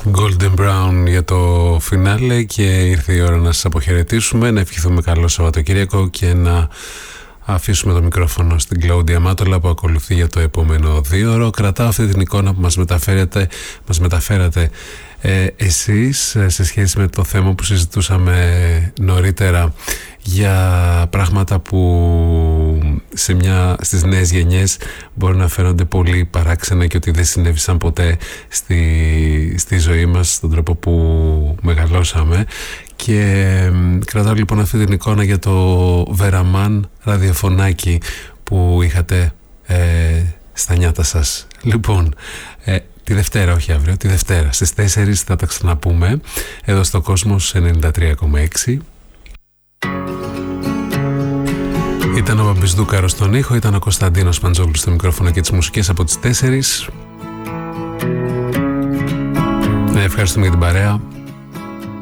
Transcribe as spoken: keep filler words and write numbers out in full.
Golden Brown για το φινάλε και ήρθε η ώρα να σας αποχαιρετήσουμε, να ευχηθούμε καλό Σαββατοκύριακο και να αφήσουμε το μικρόφωνο στην Κλαούντια Μάτολα που ακολουθεί για το επόμενο δύο ώρο. Κρατάω αυτή την εικόνα που μας μεταφέρετε, μας μεταφέρατε ε, εσείς σε σχέση με το θέμα που συζητούσαμε νωρίτερα για πράγματα που σε μια, στις νέες γενιές μπορεί να φαίνονται πολύ παράξενα και ότι δεν συνέβησαν ποτέ στη, στη ζωή μας, στον τρόπο που μεγαλώσαμε. Και κρατάω λοιπόν αυτή την εικόνα για το Βεραμάν ραδιοφωνάκι που είχατε ε, στα νιάτα σας. Λοιπόν, ε, τη Δευτέρα, όχι αύριο, τη Δευτέρα στις τέσσερις θα τα ξαναπούμε εδώ στο Κόσμος ενενήντα τρία κόμμα έξι. Ήταν ο Μπαμπισδούκαρος στον ήχο, ήταν ο Κωνσταντίνος Παντζόγλου στο μικρόφωνο και τις μουσικές από τις τέσσερις. Ναι, ευχαριστούμε για την παρέα.